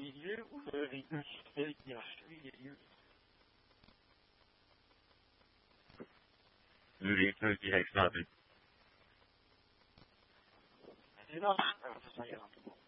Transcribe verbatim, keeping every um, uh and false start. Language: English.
je uveríš, ja švíju. Yrityksiä ekstaatit. Sinä, se on